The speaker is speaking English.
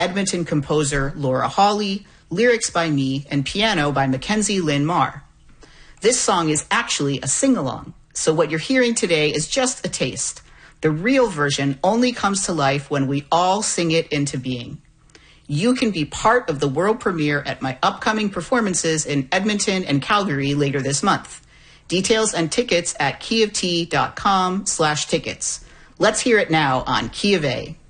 Edmonton composer Laura Hawley, lyrics by me, and piano by Mackenzie Lynn Marr. This song is actually a sing-along, so what you're hearing today is just a taste. The real version only comes to life when we all sing it into being. You can be part of the world premiere at my upcoming performances in Edmonton and Calgary later this month. Details and tickets at keyoftea.com/tickets. Let's hear it now on Key of A.